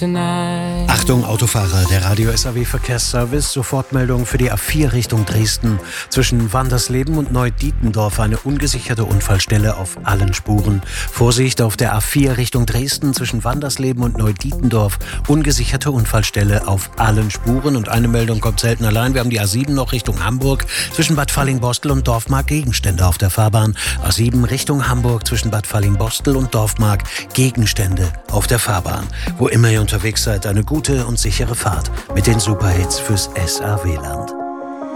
tonight. Achtung, Autofahrer, der Radio SAW Verkehrsservice. Sofortmeldung für die A4 Richtung Dresden. Zwischen Wandersleben und Neudietendorf eine ungesicherte Unfallstelle auf allen Spuren. Vorsicht auf der A4 Richtung Dresden zwischen Wandersleben und Neudietendorf. Ungesicherte Unfallstelle auf allen Spuren. Und eine Meldung kommt selten allein. Wir haben die A7 noch Richtung Hamburg. Zwischen Bad Fallingbostel und Dorfmark Gegenstände auf der Fahrbahn. A7 Richtung Hamburg zwischen Bad Fallingbostel und Dorfmark Gegenstände auf der Fahrbahn. Wo immer ihr unterwegs seid, eine gute und sichere Fahrt mit den Superhits fürs SAW-Land.